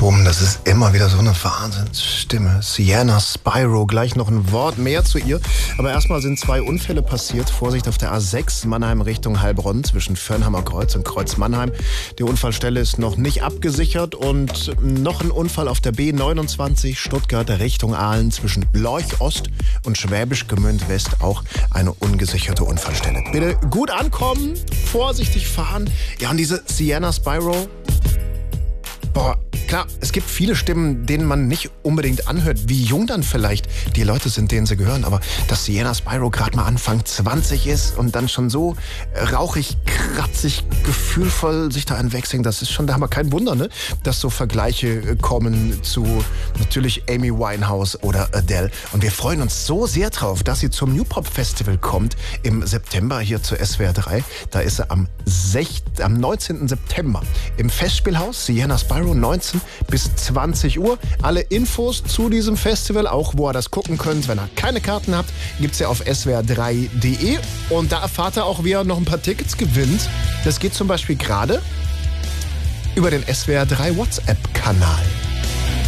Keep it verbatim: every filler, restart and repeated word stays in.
Bumm, das ist immer wieder so eine Wahnsinnsstimme. Sienna Spyro, gleich noch ein Wort mehr zu ihr. Aber erstmal sind zwei Unfälle passiert. Vorsicht auf der A sechs, Mannheim Richtung Heilbronn, zwischen Fürnheimer Kreuz und Kreuz Mannheim. Die Unfallstelle ist noch nicht abgesichert. Und noch ein Unfall auf der B neunundzwanzig, Stuttgart Richtung Aalen, zwischen Lorch Ost und Schwäbisch Gmünd West, auch eine ungesicherte Unfallstelle. Bitte gut ankommen, vorsichtig fahren. Ja, und diese Sienna Spyro, boah, klar, es gibt viele Stimmen, denen man nicht unbedingt anhört, wie jung dann vielleicht die Leute sind, denen sie gehören. Aber dass Sienna Spyro gerade mal Anfang zwanzig ist und dann schon so rauchig, kratzig, gefühlvoll sich da einwechseln, das ist schon, da haben wir kein Wunder, ne? Dass so Vergleiche kommen zu natürlich Amy Winehouse oder Adele. Und wir freuen uns so sehr drauf, dass sie zum New Pop Festival kommt im September hier zur S W R drei. Da ist sie am, sechzehnten, am neunzehnten September im Festspielhaus, Sienna Spyro, neunzehn bis zwanzig Uhr. Alle Infos zu diesem Festival, auch wo ihr das gucken könnt, wenn ihr keine Karten habt, gibt's ja auf S W R drei punkt de. Und da erfahrt ihr auch, wie ihr noch ein paar Tickets gewinnt. Das geht zum Beispiel gerade über den S W R drei WhatsApp-Kanal.